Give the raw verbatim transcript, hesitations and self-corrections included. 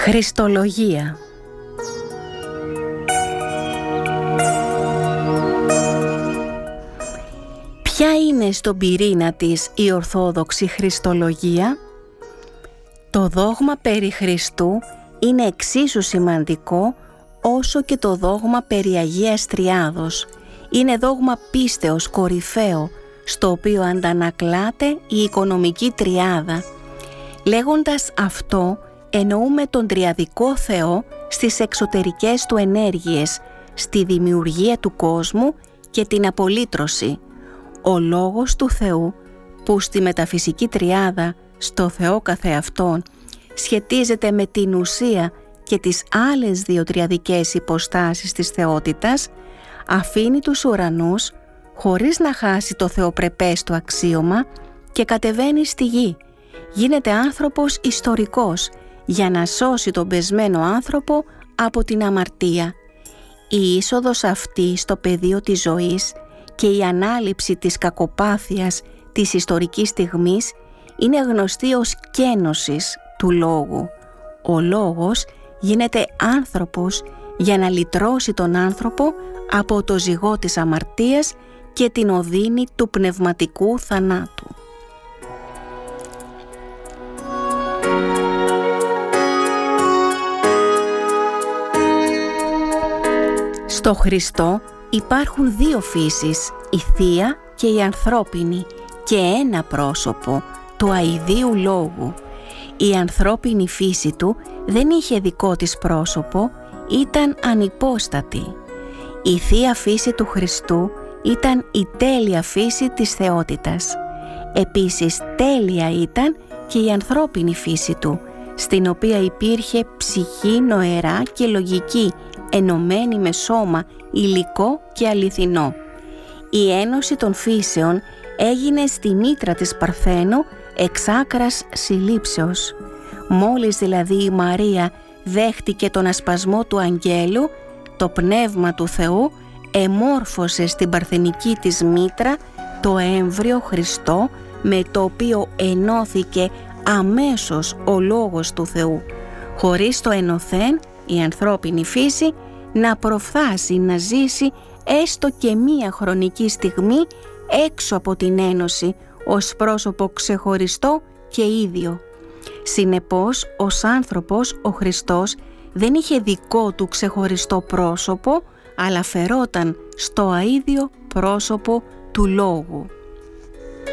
Χριστολογία. Ποια είναι στον πυρήνα της η Ορθόδοξη Χριστολογία? Το δόγμα περί Χριστού είναι εξίσου σημαντικό όσο και το δόγμα περί Αγίας Τριάδος. Είναι δόγμα πίστεως κορυφαίο, στο οποίο αντανακλάται η οικονομική τριάδα. Λέγοντας αυτό, εννοούμε τον τριαδικό Θεό στις εξωτερικές του ενέργειες, στη δημιουργία του κόσμου και την απολύτρωση. Ο Λόγος του Θεού, που στη μεταφυσική τριάδα, στο Θεό καθεαυτόν, σχετίζεται με την ουσία και τις άλλες δύο τριαδικές υποστάσεις της θεότητας, αφήνει τους ουρανούς χωρίς να χάσει το θεοπρεπές του αξίωμα και κατεβαίνει στη γη. Γίνεται άνθρωπος ιστορικός για να σώσει τον πεσμένο άνθρωπο από την αμαρτία. Η είσοδος αυτή στο πεδίο της ζωής και η ανάληψη της κακοπάθειας της ιστορικής στιγμής είναι γνωστή ως κένωσης του Λόγου. Ο Λόγος γίνεται άνθρωπος για να λυτρώσει τον άνθρωπο από το ζυγό της αμαρτίας και την οδύνη του πνευματικού θανάτου. Στο Χριστό υπάρχουν δύο φύσεις, η θεία και η ανθρώπινη, και ένα πρόσωπο, του αηδίου Λόγου. Η ανθρώπινη φύση του δεν είχε δικό της πρόσωπο, ήταν ανυπόστατη. Η θεία φύση του Χριστού ήταν η τέλεια φύση της θεότητας. Επίσης τέλεια ήταν και η ανθρώπινη φύση του, στην οποία υπήρχε ψυχή νοερά και λογική, ενωμένη με σώμα υλικό και αληθινό. Η ένωση των φύσεων έγινε στη μήτρα της Παρθένου εξ άκρας συλλήψεως. Μόλις δηλαδή η Μαρία δέχτηκε τον ασπασμό του αγγέλου, το Πνεύμα του Θεού εμόρφωσε στην παρθενική της μήτρα το έμβριο Χριστό, με το οποίο ενώθηκε αμέσως ο Λόγος του Θεού, χωρίς το ενωθέν η ανθρώπινη φύση να προφθάσει να ζήσει έστω και μία χρονική στιγμή έξω από την ένωση ως πρόσωπο ξεχωριστό και ίδιο. Συνεπώς, ως άνθρωπος ο Χριστός δεν είχε δικό του ξεχωριστό πρόσωπο, αλλά φερόταν στο αίδιο πρόσωπο του Λόγου.